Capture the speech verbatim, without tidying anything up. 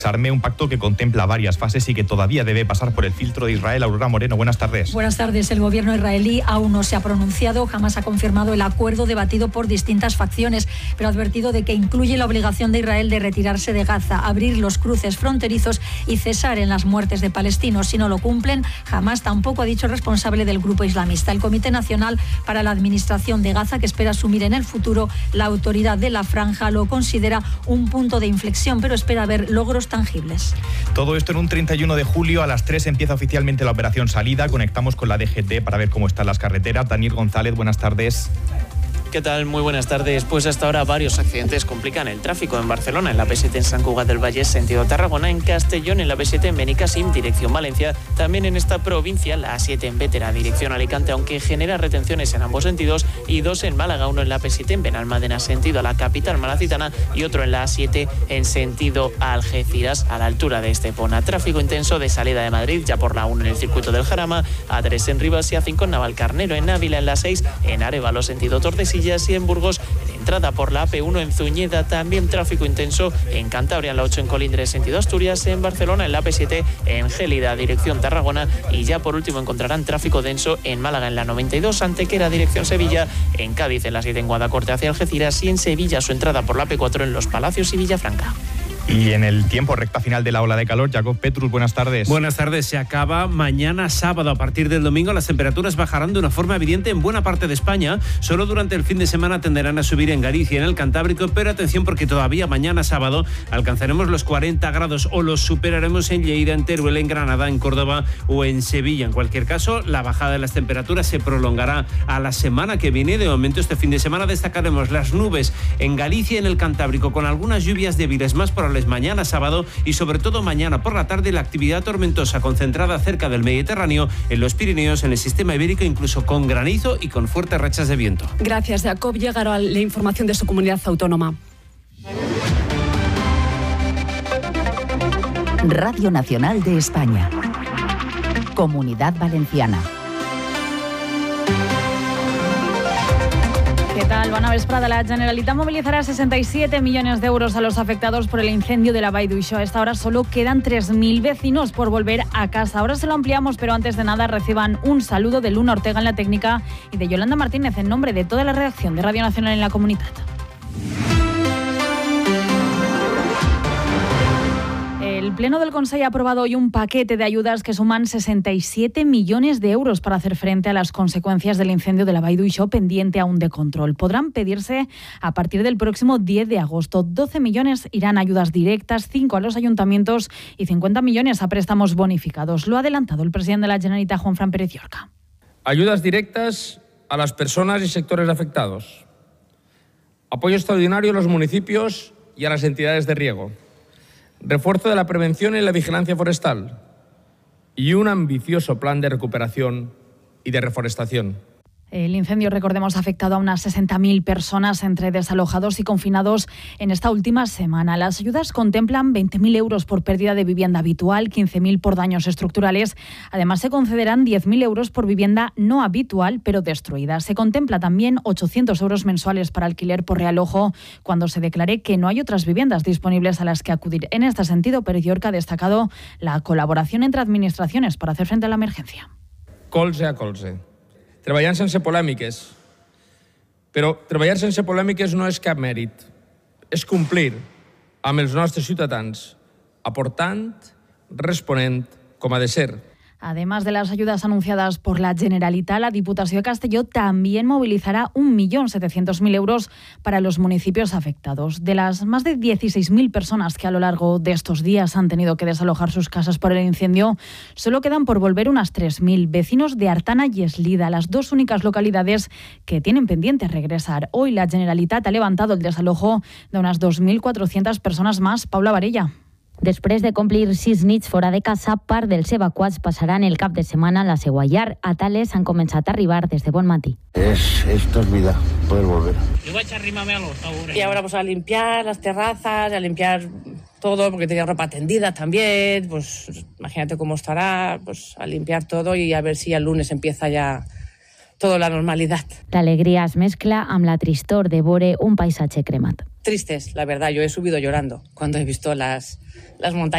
Arme, un pacto que contempla varias fases y que todavía debe pasar por el filtro de Israel. Aurora Moreno, buenas tardes. Buenas tardes. El gobierno israelí aún no se ha pronunciado, jamás ha confirmado el acuerdo debatido por distintas facciones, pero ha advertido de que incluye la obligación de Israel de retirarse de Gaza, abrir los cruces fronterizos y cesar en las muertes de palestinos. Si no lo cumplen, Hamás tampoco ha dicho el responsable del grupo islamista. El Comité Nacional para la Administración de Gaza, que espera asumir en el futuro la autoridad de la franja, lo considera un punto de inflexión, pero espera ver logros tangibles. Todo esto en un treinta y uno de julio, a las tres empieza oficialmente la operación Salida. Conectamos con la D G T para ver cómo están las carreteras. Daniel González, buenas tardes. ¿Qué tal? Muy buenas tardes. Pues hasta ahora varios accidentes complican el tráfico en Barcelona, en la P siete en Sant Cugat del Vallès, sentido Tarragona, en Castellón, en la P siete en Benicàssim, dirección Valencia, también en esta provincia, la A siete en Bétera, dirección Alicante, aunque genera retenciones en ambos sentidos, y dos en Málaga, uno en la P siete en Benalmádena, sentido a la capital malacitana, y otro en la A siete en sentido a Algeciras, a la altura de Estepona. Tráfico intenso de salida de Madrid, ya por la uno en el circuito del Jarama, A tres en Rivas y A cinco en Navalcarnero, en Ávila, en la seis en Arévalo, sentido Tordesillas, y en Burgos, en entrada por la A P uno en Zuñeda, también tráfico intenso en Cantabria, en la ocho en Colindres, sentido Asturias, en Barcelona, en la P siete en Gélida, dirección Tarragona, y ya por último encontrarán tráfico denso en Málaga, en la noventa y dos, Antequera, dirección Sevilla, en Cádiz, en la siete en Guadacorte hacia Algeciras, y en Sevilla su entrada por la P cuatro en Los Palacios y Villafranca. Y en el tiempo, recta final de la ola de calor, Jacob Petrus, buenas tardes. Buenas tardes, se acaba mañana sábado. A partir del domingo las temperaturas bajarán de una forma evidente en buena parte de España. Solo durante el fin de semana tenderán a subir en Galicia y en el Cantábrico, pero atención porque todavía mañana sábado alcanzaremos los cuarenta grados o los superaremos en Lleida, en Teruel, en Granada, en Córdoba o en Sevilla. En cualquier caso, la bajada de las temperaturas se prolongará a la semana que viene. De momento, este fin de semana destacaremos las nubes en Galicia y en el Cantábrico, con algunas lluvias débiles más probables mañana sábado, y sobre todo mañana por la tarde la actividad tormentosa concentrada cerca del Mediterráneo, en los Pirineos, en el sistema ibérico, incluso con granizo y con fuertes rachas de viento. Gracias, Jacob. Llegará la información de su comunidad autónoma. Radio Nacional de España. Comunidad Valenciana. ¿Qué tal? Bona vesprada. La Generalitat movilizará sesenta y siete millones de euros a los afectados por el incendio de la Vall d'Uixó. A esta hora solo quedan tres mil vecinos por volver a casa. Ahora se lo ampliamos, pero antes de nada reciban un saludo de Luna Ortega en la técnica y de Yolanda Martínez en nombre de toda la redacción de Radio Nacional en la Comunitat. El Pleno del Consell ha aprobado hoy un paquete de ayudas que suman sesenta y siete millones de euros para hacer frente a las consecuencias del incendio de la Vall d'Uixó, pendiente aún de control. Podrán pedirse a partir del próximo diez de agosto. doce millones irán a ayudas directas, cinco a los ayuntamientos y cincuenta millones a préstamos bonificados. Lo ha adelantado el presidente de la Generalitat, Juanfran Pérez Llorca. Ayudas directas a las personas y sectores afectados. Apoyo extraordinario a los municipios y a las entidades de riego. Refuerzo de la prevención y la vigilancia forestal y un ambicioso plan de recuperación y de reforestación. El incendio, recordemos, ha afectado a unas sesenta mil personas entre desalojados y confinados en esta última semana. Las ayudas contemplan veinte mil euros por pérdida de vivienda habitual, quince mil por daños estructurales. Además, se concederán diez mil euros por vivienda no habitual, pero destruida. Se contempla también ochocientos euros mensuales para alquiler por realojo cuando se declare que no hay otras viviendas disponibles a las que acudir. En este sentido, Pérez Llorca ha destacado la colaboración entre administraciones para hacer frente a la emergencia. Colze a colze. Treballant sense polèmiques. Però treballar sense polèmiques no és cap mèrit. És complir amb els nostres ciutadans, aportant, responent com ha de ser. Además de las ayudas anunciadas por la Generalitat, la Diputación de Castelló también movilizará un millón setecientos mil euros para los municipios afectados. De las más de dieciséis mil personas que a lo largo de estos días han tenido que desalojar sus casas por el incendio, solo quedan por volver unas tres mil. Vecinos de Artana y Eslida, las dos únicas localidades que tienen pendiente regresar. Hoy la Generalitat ha levantado el desalojo de unas dos mil cuatrocientas personas más. Paula Varella. Després de complir sis nits fora de casa, part dels evacuats passaran el cap de setmana a la seua llar. A Tales han començat a arribar des de bon matí. Es, esto es vida, poder volver. Yo voy a arrimarme a los ahora. Y ahora pues a limpiar las terrazas, a limpiar todo, porque tenía ropa tendida también, pues imagínate cómo estará, pues a limpiar todo y a ver si el lunes empieza ya toda la normalidad. L'alegria es mezcla amb la tristor de veure un paisatge cremat. Tristes, la verdad, yo he subido llorando cuando he visto las, las montañas.